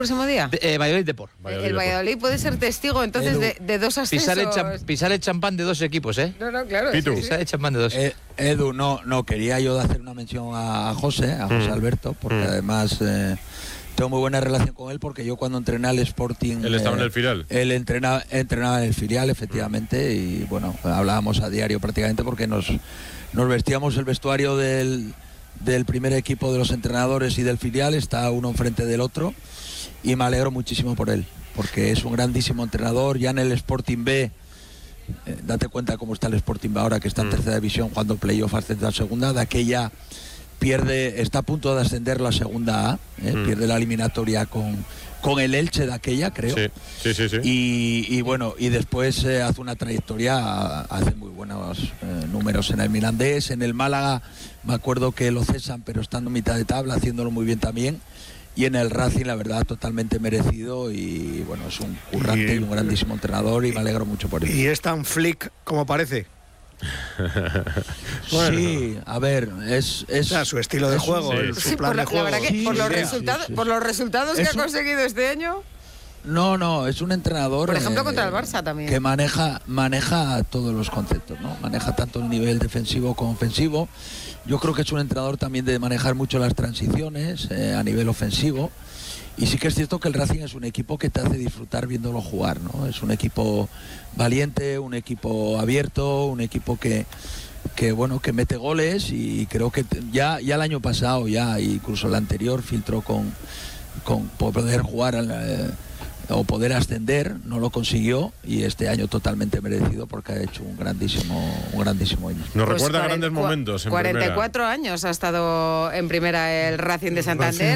próximo día? Valladolid Depor. El Valladolid puede ser testigo entonces de dos ascensos. Pisar el champán de dos equipos, ¿eh? No, claro. Sí. Pisar el champán de dos. Edu, no, quería yo hacer una mención a José Alberto, porque además tengo muy buena relación con él, porque yo cuando entrené al Sporting... Él estaba en el filial. Él entrenaba en el filial, efectivamente, y bueno, hablábamos a diario prácticamente porque nos vestíamos el vestuario del primer equipo de los entrenadores y del filial, está uno enfrente del otro, y me alegro muchísimo por él, porque es un grandísimo entrenador. Ya en el Sporting B, date cuenta cómo está el Sporting B ahora, que está en tercera división, cuando playoff ascendió a segunda, de aquella está a punto de ascender la segunda A, pierde la eliminatoria con el Elche de aquella, creo. Sí. Y bueno, y después hace una trayectoria, hace muy buenos números en el Mirandés, en el Málaga, me acuerdo que lo cesan, pero estando en mitad de tabla, haciéndolo muy bien también. Y en el Racing, la verdad, totalmente merecido, y bueno, es un currante y un grandísimo entrenador, y me alegro mucho por él. ¿Y es tan flick como parece? Bueno, sí, a ver, es su estilo de juego, su plan de juego. La verdad que por los resultados que ha conseguido este año. No, es un entrenador. Por ejemplo, contra el Barça también. Que maneja todos los conceptos, ¿no? Maneja tanto el nivel defensivo como ofensivo. Yo creo que es un entrenador también de manejar mucho las transiciones a nivel ofensivo. Y sí que es cierto que el Racing es un equipo que te hace disfrutar viéndolo jugar, ¿no? Es un equipo valiente, un equipo abierto, un equipo que mete goles, y creo que ya el año pasado, incluso el anterior, filtró con poder jugar o poder ascender, no lo consiguió, y este año totalmente merecido, porque ha hecho un grandísimo año. Nos recuerda grandes momentos en 44 primera. años ha estado en primera el Racing de Santander.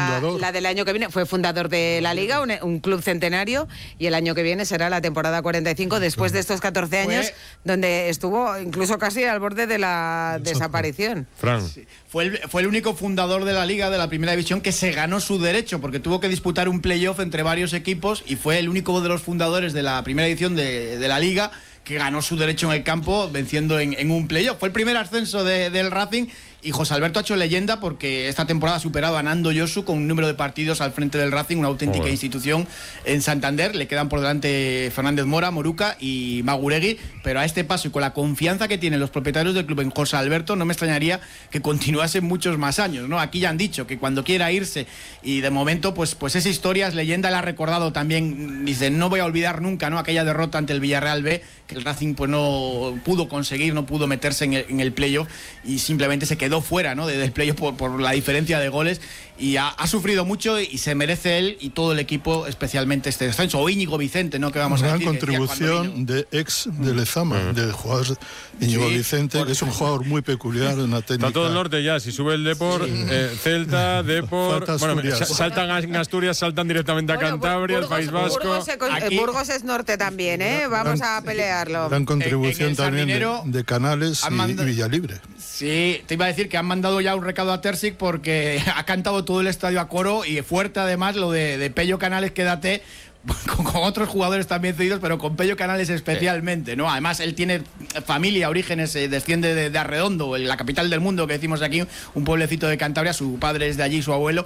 La del año que viene fue fundador de la Liga, un club centenario, y el año que viene será la temporada 45, después de estos 14 años donde estuvo incluso casi al borde de la desaparición. Fran. Sí. Fue el único fundador de la Liga, de la primera división, que se ganó su derecho, porque tuvo que disputar un playoff entre varios equipos, y fue el único de los fundadores de la primera edición de la Liga que ganó su derecho en el campo venciendo en un playoff. Fue el primer ascenso del Racing, y José Alberto ha hecho leyenda porque esta temporada ha superado a Nando Yosu con un número de partidos al frente del Racing, una auténtica institución en Santander. Le quedan por delante Fernández Mora, Moruca y Maguregui, pero a este paso y con la confianza que tienen los propietarios del club en José Alberto, no me extrañaría que continuase muchos más años, ¿no? Aquí ya han dicho que cuando quiera irse, y de momento pues esa historia es leyenda. La ha recordado también, dice, no voy a olvidar nunca, ¿no?, aquella derrota ante el Villarreal B, que el Racing pues no pudo conseguir, no pudo meterse en el playoff, y simplemente se quedó fuera, ¿no?, del playoff por la diferencia de goles, y ha sufrido mucho, y se merece él y todo el equipo especialmente este descenso. O Íñigo Vicente, ¿no?, que vamos a decir. Gran contribución de ex de Lezama, del jugador Íñigo Vicente, que es un jugador muy peculiar en la técnica. Está todo el norte ya, si sube el Depor, Celta, Depor, saltan a Asturias, saltan directamente a Cantabria, Burgos, el País Vasco. Burgos es norte también, vamos a pelearlo. Gran contribución también de Canales y Villalibre. Sí, te iba a decir que han mandado ya un recado a Terzic, porque ha cantado todo el estadio a coro, y fuerte además lo de Pello Canales, quédate, con otros jugadores también cedidos, pero con Pello Canales especialmente, ¿no? Además, él tiene familia, orígenes, desciende de Arredondo, la capital del mundo, que decimos aquí, un pueblecito de Cantabria. Su padre es de allí, su abuelo,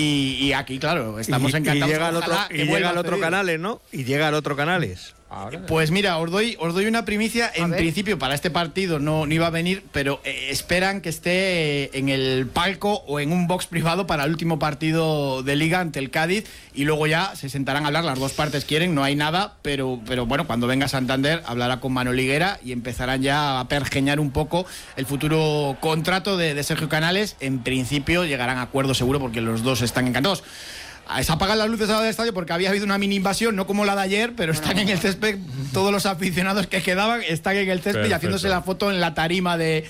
y aquí, claro, estamos encantados. Y llega el otro Canales, ¿no? Y llega el otro Canales. Pues mira, os doy una primicia. En principio para este partido no iba a venir, pero esperan que esté en el palco o en un box privado para el último partido de Liga ante el Cádiz, y luego ya se sentarán a hablar. Las dos partes quieren, no hay nada, pero bueno, cuando venga Santander hablará con Manuel Higuera y empezarán ya a pergeñar un poco el futuro contrato de Sergio Canales. En principio llegarán a acuerdo seguro, porque los dos están encantados. Se apagan las luces ahora del estadio porque había habido una mini invasión, no como la de ayer, pero están en el césped. Todos los aficionados que quedaban están en el césped. Perfecto. Y haciéndose la foto en la tarima de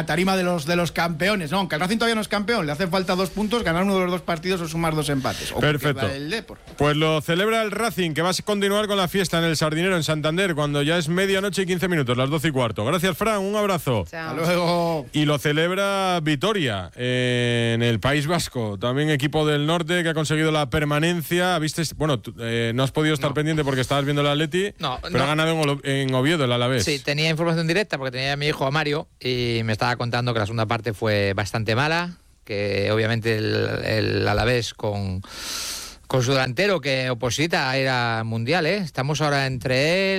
los campeones, ¿no? Aunque el Racing todavía no es campeón, le hacen falta 2 puntos, ganar uno de los 2 partidos o sumar 2 empates. Perfecto. Pues lo celebra el Racing, que va a continuar con la fiesta en el Sardinero, en Santander, cuando ya es medianoche y 15 minutos, las 12:15. Gracias, Fran, un abrazo. Chao. Hasta luego. Y lo celebra Vitoria, en el País Vasco, también equipo del norte que ha conseguido la permanencia. ¿Viste? Bueno, no has podido estar pendiente porque estabas viendo el Atleti, pero ha ganado en Oviedo el Alavés. Sí, tenía información directa porque tenía a mi hijo, a Mario, y me estaba contando que la segunda parte fue bastante mala, que obviamente el Alavés con con su delantero que oposita a ir al Mundial, ¿eh? Estamos ahora entre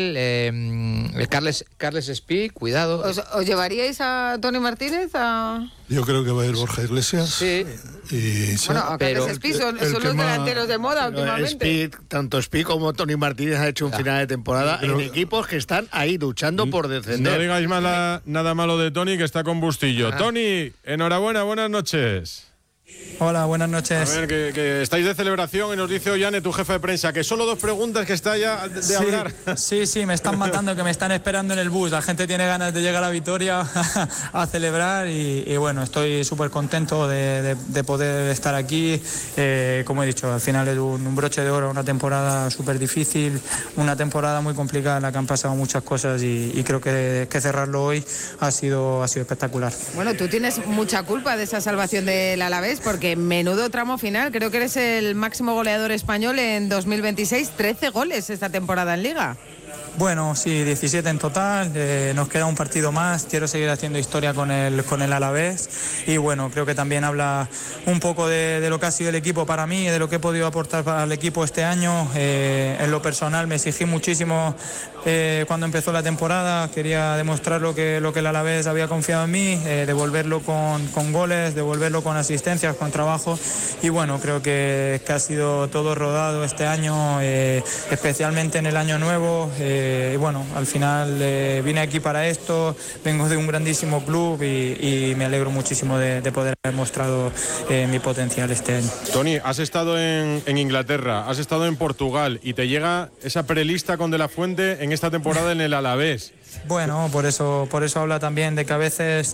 él, Carles Speed, cuidado. ¿Os llevaríais a Toni Martínez? Yo creo que va a ir Borja Iglesias. Sí. Bueno, Carles Speed son los delanteros de moda últimamente. Tanto Speed como Toni Martínez ha hecho un final de temporada en equipos que están ahí luchando por descender. No digáis nada malo de Toni, que está con Bustillo. Toni, enhorabuena, buenas noches. Hola, buenas noches. A ver, que estáis de celebración y nos dice Ollane, tu jefe de prensa, que solo 2 preguntas que está ya de hablar. Sí, me están matando, que me están esperando en el bus. La gente tiene ganas de llegar a Vitoria a celebrar y bueno, estoy súper contento de poder estar aquí. Como he dicho, al final es un broche de oro, una temporada súper difícil, una temporada muy complicada en la que han pasado muchas cosas y creo que cerrarlo hoy ha sido espectacular. Bueno, tú tienes mucha culpa de esa salvación del Alavés, porque menudo tramo final, creo que eres el máximo goleador español en 2026, 13 goles esta temporada en Liga. Bueno, sí, 17 en total, nos queda un partido más, quiero seguir haciendo historia con el Alavés y bueno, creo que también habla un poco de lo que ha sido el equipo para mí, de lo que he podido aportar para el equipo este año. En lo personal me exigí muchísimo cuando empezó la temporada, quería demostrar lo que el Alavés había confiado en mí, devolverlo con goles, devolverlo con asistencias, con trabajo y bueno, creo que ha sido todo rodado este año, especialmente en el año nuevo. Y bueno, al final vine aquí para esto, vengo de un grandísimo club y me alegro muchísimo de poder haber mostrado mi potencial este año. Toni, has estado en Inglaterra, has estado en Portugal y te llega esa prelista con De la Fuente en esta temporada en el Alavés. Bueno, por eso habla también de que a veces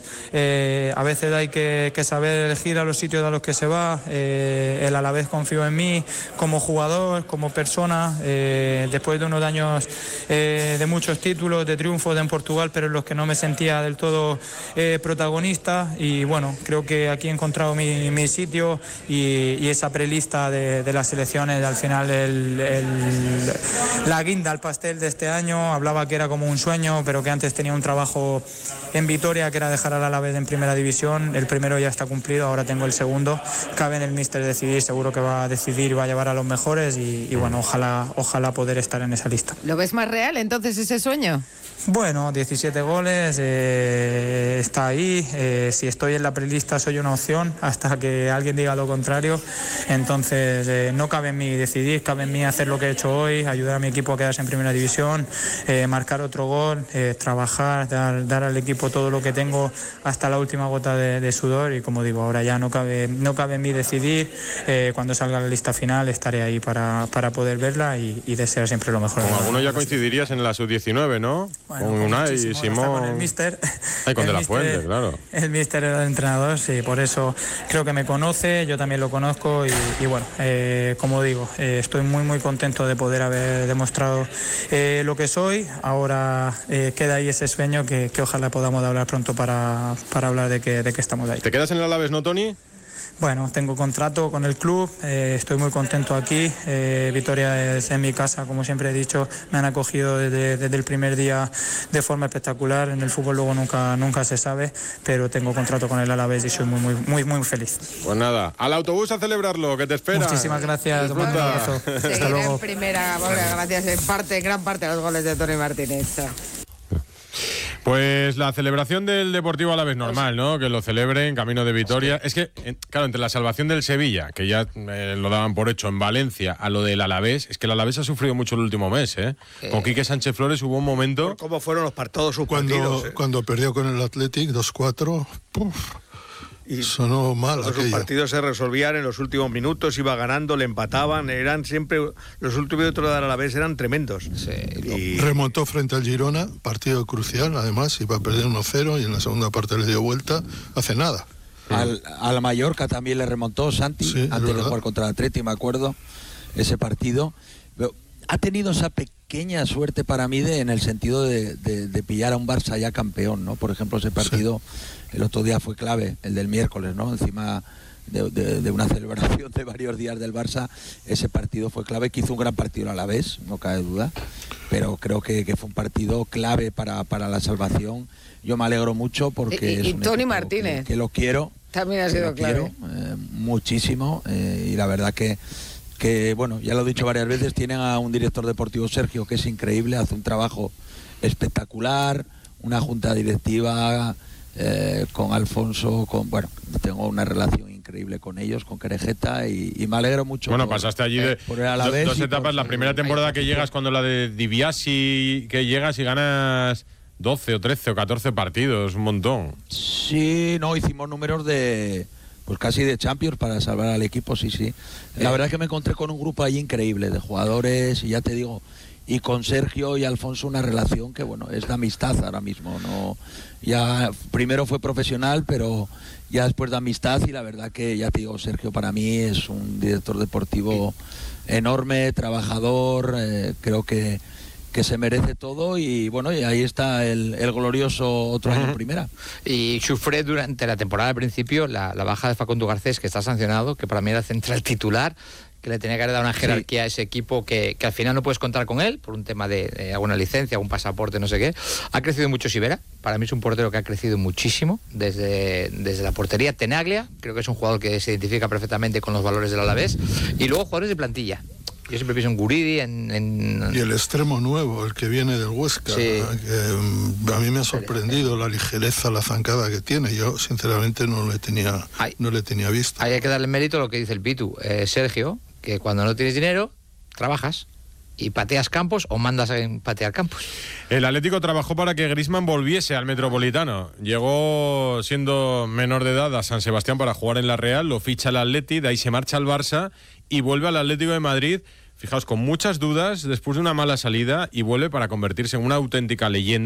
hay que saber elegir a los sitios a los que se va. El Alavés confió en mí como jugador, como persona, después de unos años de muchos títulos, de triunfos en Portugal, pero en los que no me sentía del todo protagonista y bueno, creo que aquí he encontrado mi sitio y esa prelista de las selecciones, al final la guinda al pastel de este año, hablaba que era como un sueño, pero que antes tenía un trabajo en Vitoria, que era dejar al Alavés en primera división. El primero ya está cumplido, ahora tengo el segundo. Cabe en el míster decidir, seguro que va a decidir y va a llevar a los mejores y bueno, ojalá poder estar en esa lista. ¿Lo ves más real entonces ese sueño? Bueno, 17 goles, está ahí. Si estoy en la prelista soy una opción hasta que alguien diga lo contrario. Entonces no cabe en mí decidir, cabe en mí hacer lo que he hecho hoy, ayudar a mi equipo a quedarse en primera división, marcar otro gol, trabajar, dar al equipo todo lo que tengo hasta la última gota de sudor y como digo, ahora ya no cabe en mí decidir. Cuando salga la lista final estaré ahí para poder verla y desear siempre lo mejor. Con alguno ya coincidirías en la sub-19, ¿no? Bueno, con Unai, Simón. Con el míster. Con De la Fuente, claro. El míster era el entrenador, sí, por eso creo que me conoce, yo también lo conozco y bueno, como digo, estoy muy contento de poder haber demostrado lo que soy. Ahora queda ahí ese sueño que ojalá podamos hablar pronto para hablar de que estamos ahí. ¿Te quedas en el Alavés, no, Toni? Bueno, tengo contrato con el club, estoy muy contento aquí. Vitoria es en mi casa, como siempre he dicho, me han acogido desde el primer día de forma espectacular. En el fútbol luego nunca se sabe, pero tengo contrato con el Alavés y soy muy feliz. Pues nada, al autobús a celebrarlo, que te espera. Muchísimas gracias. Un abrazo. Hasta luego. En primera, gracias en gran parte a los goles de Toni Martínez. Pues la celebración del Deportivo Alavés normal, ¿no? Que lo celebren, camino de Vitoria. Es que, claro, entre la salvación del Sevilla, que ya lo daban por hecho en Valencia, a lo del Alavés, es que el Alavés ha sufrido mucho el último mes, ¿eh? Con Quique Sánchez Flores hubo un momento... ¿Cómo fueron todos sus partidos? Cuando perdió con el Athletic 2-4, y sonó mal. Todos sus partidos se resolvían en los últimos minutos, iba ganando, le empataban, eran siempre los últimos minutos de Alavés eran tremendos. Sí, y remontó frente al Girona, partido crucial, además iba a perder 1-0 y en la segunda parte le dio vuelta, hace nada. Al Mallorca también le remontó Santi, sí, antes de jugar contra el Atleti, me acuerdo, ese partido. Pero ha tenido esa pequeña suerte para mí en el sentido de pillar a un Barça ya campeón, ¿no? Por ejemplo, ese partido... Sí. El otro día fue clave, el del miércoles, ¿no? Encima de una celebración de varios días del Barça, ese partido fue clave, que hizo un gran partido a la vez, no cabe duda, pero creo que fue un partido clave para la salvación. Yo me alegro mucho porque y Toni Martínez, que lo quiero. También ha sido clave. Muchísimo, y la verdad que que bueno, ya lo he dicho varias veces, tienen a un director deportivo, Sergio, que es increíble, hace un trabajo espectacular, una junta directiva con Alfonso, tengo una relación increíble con ellos, con Querejeta, y me alegro mucho. Bueno, pasaste allí por el Alavés, dos etapas, la primera temporada que llegas, cuando la de Dibiasi, que llegas y ganas 12 o 13 o 14 partidos, un montón. Sí, no, hicimos números de pues casi de Champions para salvar al equipo, sí. La verdad es que me encontré con un grupo ahí increíble de jugadores, y ya te digo, y con Sergio y Alfonso una relación que bueno, es de amistad ahora mismo, no, ya primero fue profesional, pero ya después de amistad, y la verdad que ya te digo, Sergio para mí es un director deportivo enorme, trabajador, creo que se merece todo, y bueno, y ahí está el glorioso otro año en primera. Y sufre durante la temporada al principio la baja de Facundo Garcés, que está sancionado, que para mí era central titular, que le tenía que haber dado una jerarquía a ese equipo, que al final no puedes contar con él por un tema de alguna licencia, algún pasaporte, no sé qué. Ha crecido mucho Sivera, para mí es un portero que ha crecido muchísimo desde la portería. Tenaglia, creo que es un jugador que se identifica perfectamente con los valores del Alavés, y luego jugadores de plantilla. Yo siempre pienso en Guridi, y el extremo nuevo, el que viene del Huesca, que a mí me ha sorprendido la ligereza, la zancada que tiene. Yo sinceramente no le tenía visto. Hay que darle mérito a lo que dice el Pitu, Sergio, que cuando no tienes dinero, trabajas y pateas campos o mandas a patear campos. El Atlético trabajó para que Griezmann volviese al Metropolitano. Llegó siendo menor de edad a San Sebastián para jugar en la Real, lo ficha el Atleti, de ahí se marcha al Barça y vuelve al Atlético de Madrid, fijaos, con muchas dudas después de una mala salida, y vuelve para convertirse en una auténtica leyenda.